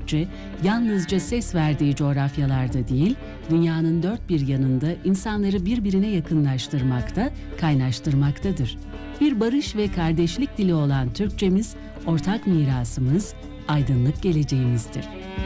Türkçe yalnızca ses verdiği coğrafyalarda değil, dünyanın dört bir yanında insanları birbirine yakınlaştırmakta, kaynaştırmaktadır. Bir barış ve kardeşlik dili olan Türkçemiz, ortak mirasımız, aydınlık geleceğimizdir.